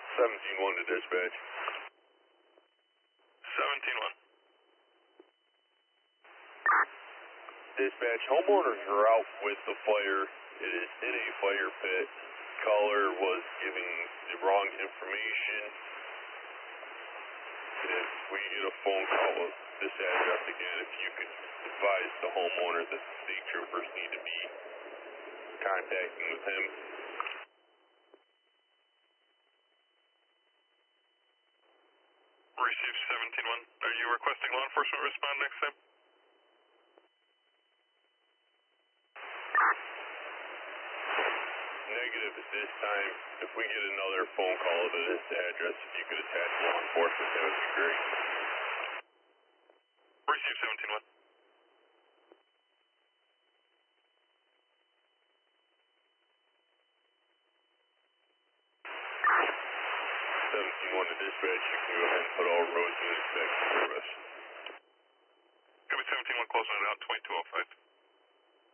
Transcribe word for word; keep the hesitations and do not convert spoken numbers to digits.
seventeen one to dispatch. seventeen one. Dispatch, homeowners are out with the fire. It is in a fire pit. Caller was giving the wrong information. If we get a phone call with this address again, if you could advise the homeowner that the state troopers need to be contacting with him. Receive seventeen one. Are you requesting law enforcement respond next time? Negative at this time. If we get another phone call to this address, if you could attach law enforcement, that would be great. Receive seventeen one. seventeen one to dispatch, you can go ahead and put all roads units back in service. Copy seventeen one, closing it out, twenty-two oh five.